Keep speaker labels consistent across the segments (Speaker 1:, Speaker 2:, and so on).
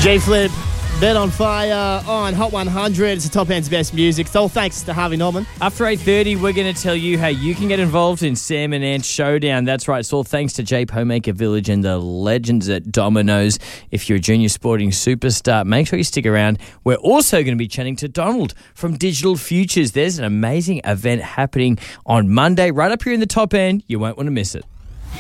Speaker 1: G-Flip, Bet on Fire on Hot 100. It's the top end's best music. It's all thanks to Harvey Norman.
Speaker 2: After 8:30, we're going to tell you how you can get involved in Sam and Ant Showdown. That's right. It's all thanks to Jape Homemaker Village and the legends at Domino's. If you're a junior sporting superstar, make sure you stick around. We're also going to be chatting to Donald from Digital Futures. There's an amazing event happening on Monday right up here in the top end. You won't want to miss it.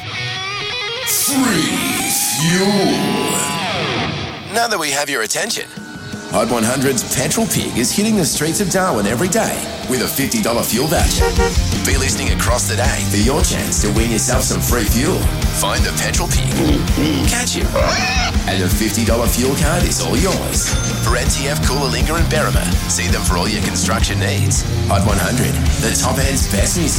Speaker 3: Free fuel. Now that we have your attention, Hot 100's Petrol Pig is hitting the streets of Darwin every day with a $50 fuel voucher. Be listening across the day for your chance to win yourself some free fuel. Find the Petrol Pig, catch him, and the $50 fuel card is all yours. For NTF, Coolalingga and Berrima, see them for all your construction needs. Hot 100, the top end's best music.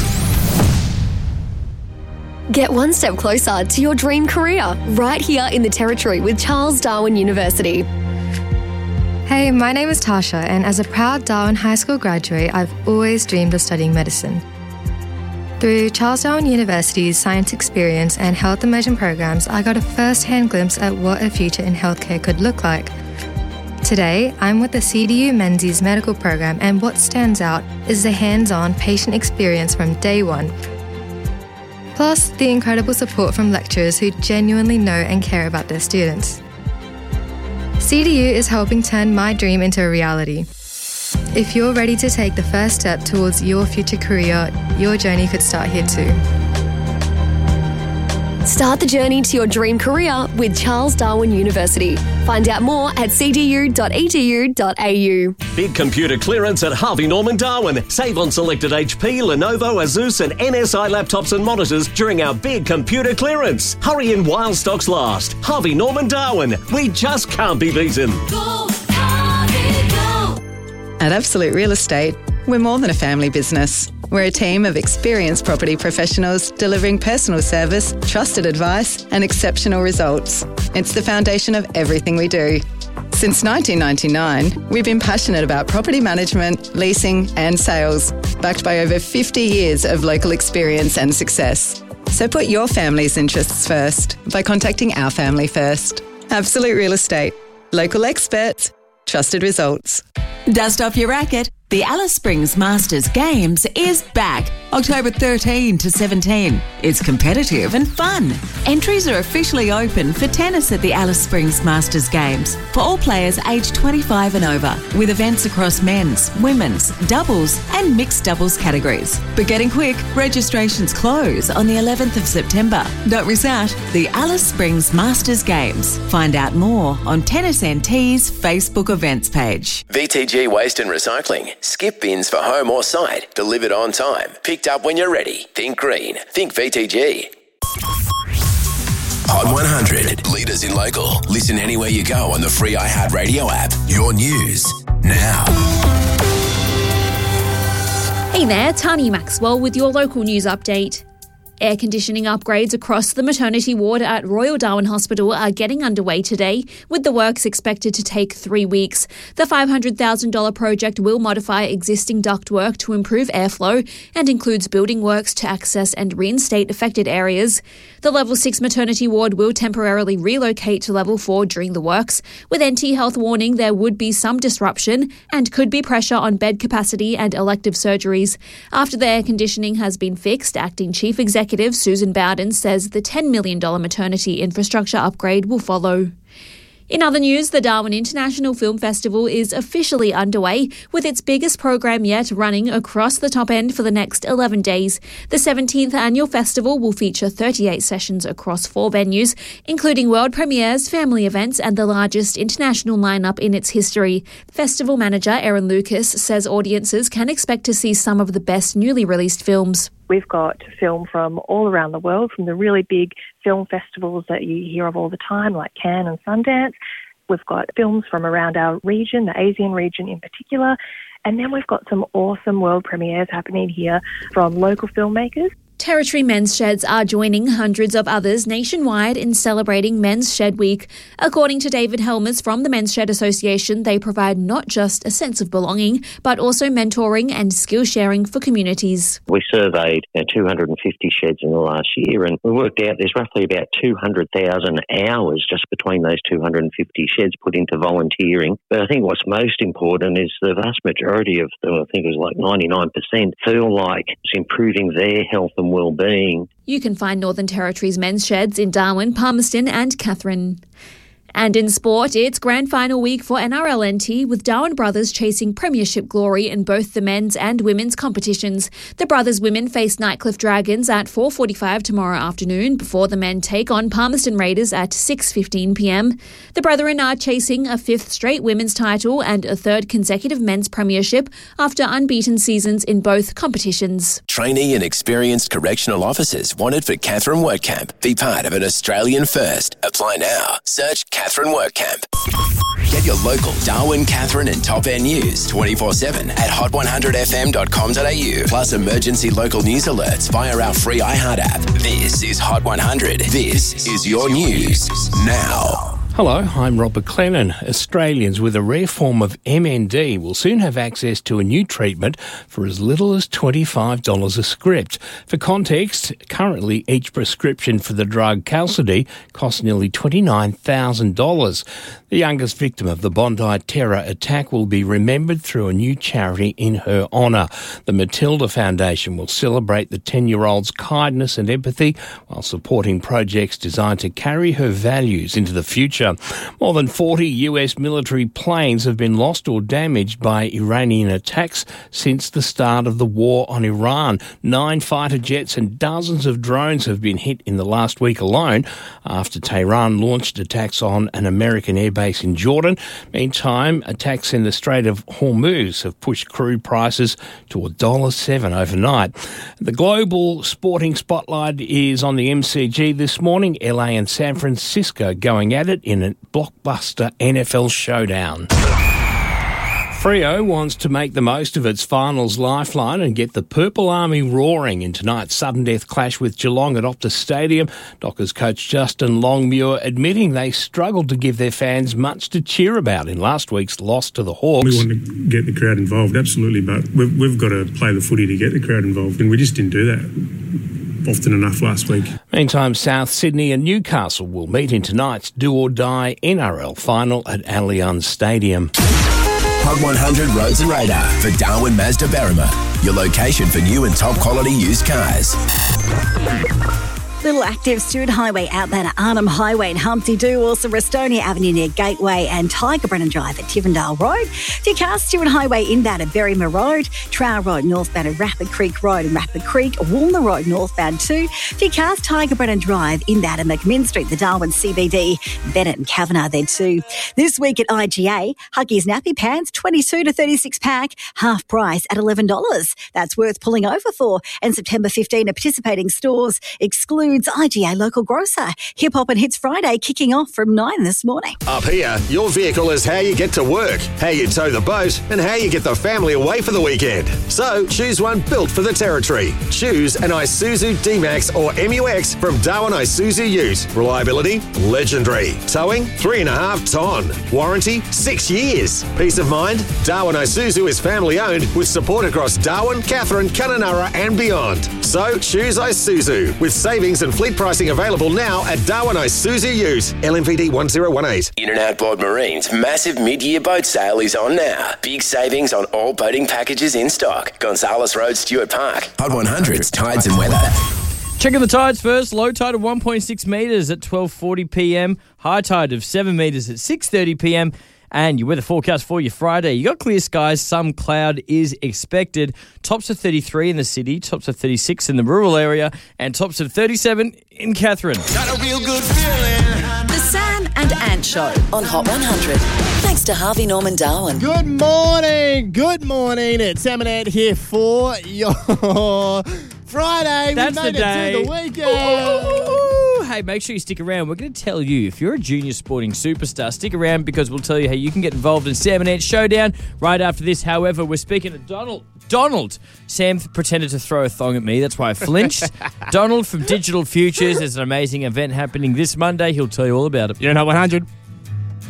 Speaker 4: Get one step closer to your dream career right here in the Territory with Charles Darwin University.
Speaker 5: Hey, my name is Tasha, and as a proud Darwin High School graduate, I've always dreamed of studying medicine. Through Charles Darwin University's science experience and health immersion programs, I got a first-hand glimpse at what a future in healthcare could look like. Today, I'm with the CDU Menzies Medical Program, and what stands out is the hands-on patient experience from day one. Plus, the incredible support from lecturers who genuinely know and care about their students. CDU is helping turn my dream into a reality. If you're ready to take the first step towards your future career, your journey could start here too.
Speaker 4: Start the journey to your dream career with Charles Darwin University. Find out more at cdu.edu.au.
Speaker 6: Big computer clearance at Harvey Norman Darwin. Save on selected HP, Lenovo, Asus and NSI laptops and monitors during our big computer clearance. Hurry in while stocks last. Harvey Norman Darwin. We just can't be beaten.
Speaker 7: Go, Harvey, go.
Speaker 8: At Absolute Real Estate, we're more than a family business. We're a team of experienced property professionals delivering personal service, trusted advice and exceptional results. It's the foundation of everything we do. Since 1999, we've been passionate about property management, leasing and sales, backed by over 50 years of local experience and success. So put your family's interests first by contacting our family first. Absolute Real Estate. Local experts, trusted results.
Speaker 9: Dust off your racket. The Alice Springs Masters Games is back, October 13 to 17. It's competitive and fun. Entries are officially open for tennis at the Alice Springs Masters Games for all players aged 25 and over, with events across men's, women's, doubles and mixed doubles categories. But getting quick, registrations close on the 11th of September. Don't miss out. The Alice Springs Masters Games. Find out more on Tennis NT's Facebook events page.
Speaker 3: VTG Waste and Recycling. Skip bins for home or site. Delivered on time. Picked up when you're ready. Think green. Think VTG. Hot 100. Leaders in local. Listen anywhere you go on the free iHeartRadio app. Your news now.
Speaker 10: Hey there, Tani Maxwell with your local news update. Air conditioning upgrades across the maternity ward at Royal Darwin Hospital are getting underway today, with the works expected to take 3 weeks. The $500,000 project will modify existing ductwork to improve airflow and includes building works to access and reinstate affected areas. The Level 6 maternity ward will temporarily relocate to Level 4 during the works, with NT Health warning there would be some disruption and could be pressure on bed capacity and elective surgeries. After the air conditioning has been fixed, Acting Chief Executive Susan Bowden says the $10 million maternity infrastructure upgrade will follow. In other news, the Darwin International Film Festival is officially underway, with its biggest program yet running across the top end for the next 11 days. The 17th annual festival will feature 38 sessions across 4 venues, including world premieres, family events and the largest international lineup in its history. Festival manager Erin Lucas says audiences can expect to see some of the best newly released films.
Speaker 11: We've got film from all around the world, from the really big film festivals that you hear of all the time, like Cannes and Sundance. We've got films from around our region, the ASEAN region in particular. And then we've got some awesome world premieres happening here from local filmmakers.
Speaker 10: Territory men's sheds are joining hundreds of others nationwide in celebrating Men's Shed Week. According to David Helmers from the Men's Shed Association, they provide not just a sense of belonging, but also mentoring and skill sharing for communities.
Speaker 12: We surveyed 250 sheds in the last year, and we worked out there's roughly about 200,000 hours just between those 250 sheds put into volunteering. But I think what's most important is the vast majority of them, I think it was like 99%, feel like it's improving their health and well-being.
Speaker 10: You can find Northern Territory's men's sheds in Darwin, Palmerston and Katherine. And in sport, it's grand final week for NRLNT, with Darwin Brothers chasing premiership glory in both the men's and women's competitions. The Brothers women face Nightcliff Dragons at 4:45 tomorrow afternoon, before the men take on Palmerston Raiders at 6:15pm. The Brethren are chasing a fifth straight women's title and a third consecutive men's premiership after unbeaten seasons in both competitions.
Speaker 3: Trainee and experienced correctional officers wanted for Katherine Work Camp. Be part of an Australian first. Apply now. Search Katherine Work Camp. Get your local Darwin, Katherine and Top End news 24/7 at hot100fm.com.au. Plus emergency local news alerts via our free iHeart app. This is Hot 100. This is your news now.
Speaker 13: Hello, I'm Robert Clennon. Australians with a rare form of MND will soon have access to a new treatment for as little as $25 a script. For context, currently each prescription for the drug Qalsody costs nearly $29,000. The youngest victim of the Bondi terror attack will be remembered through a new charity in her honour. The Matilda Foundation will celebrate the 10-year-old's kindness and empathy while supporting projects designed to carry her values into the future. More than 40 US military planes have been lost or damaged by Iranian attacks since the start of the war on Iran. 9 fighter jets and dozens of drones have been hit in the last week alone after Tehran launched attacks on an American airbase in Jordan. Meantime, attacks in the Strait of Hormuz have pushed crude prices to $1.07 overnight. The global sporting spotlight is on the MCG this morning. LA and San Francisco going at it in a blockbuster NFL showdown. Freo wants to make the most of its finals lifeline and get the Purple Army roaring in tonight's sudden death clash with Geelong at Optus Stadium. Dockers coach Justin Longmuir admitting they struggled to give their fans much to cheer about in last week's loss to the Hawks.
Speaker 14: We want to get the crowd involved, absolutely, but we've got to play the footy to get the crowd involved, and we just didn't do that often enough last week.
Speaker 13: Meantime, South Sydney and Newcastle will meet in tonight's do-or-die NRL final at Allianz Stadium.
Speaker 3: Hot 100 Roads and Radar for Darwin Mazda Berrima, your location for new and top quality used cars.
Speaker 15: Little Active, Stewart Highway, Outlander, Arnhem Highway and Humpty Doo, also Restonia Avenue near Gateway and Tiger Brennan Drive at Tivendale Road. To car Stewart Highway inbound at Berrima Road, Trowell Road northbound at Rapid Creek Road and Rapid Creek, Woolner Road northbound too. To cars Tiger Brennan Drive inbound at McMinn Street, the Darwin CBD, Bennett and Kavanagh there too. This week at IGA, Huggies Nappy Pants, 22 to 36 pack, half price at $11. That's worth pulling over for. And September 15 at participating stores excludes IGA Local Grocer. Hip Hop and Hits Friday kicking off from 9 this morning.
Speaker 16: Up here, your vehicle is how you get to work, how you tow the boat, and how you get the family away for the weekend. So choose one built for the Territory. Choose an Isuzu D-Max or MUX from Darwin Isuzu Ute. Reliability, legendary. Towing, 3.5 ton. Warranty, 6 years. Peace of mind, Darwin Isuzu is family owned with support across Darwin, Katherine, Kununurra and beyond. So choose Isuzu with savings and fleet pricing available now at Darwin Isuzu Ute. LMPD 1018.
Speaker 3: In and Outboard Marine's massive mid-year boat sale is on now. Big savings on all boating packages in stock. Gonzales Road, Stuart Park. Hot 100's Tides and Weather.
Speaker 2: Checking the tides first. Low tide of 1.6 metres at 12:40pm. High tide of 7 metres at 6:30pm. And your weather forecast for your Friday. You got clear skies, some cloud is expected. Tops of 33 in the city, tops of 36 in the rural area, and tops of 37 in Katherine.
Speaker 7: Got a real good feeling.
Speaker 9: The Sam and Ant Show on Hot 100. Thanks to Harvey Norman Darwin.
Speaker 1: Good morning. Good morning. It's Sam and Ant here for your Friday.
Speaker 2: That's
Speaker 1: we made
Speaker 2: the day.
Speaker 1: it to the weekend.
Speaker 2: Ooh. hey, make sure you stick around. We're going to tell you, if you're a junior sporting superstar, stick around because we'll tell you how you can get involved in Sam and Ant Showdown right after this. However, we're speaking to Donald. Sam pretended to throw a thong at me. That's why I flinched. Donald from Digital Futures. There's an amazing event happening this Monday. He'll tell you all about it.
Speaker 1: You're in Hot 100.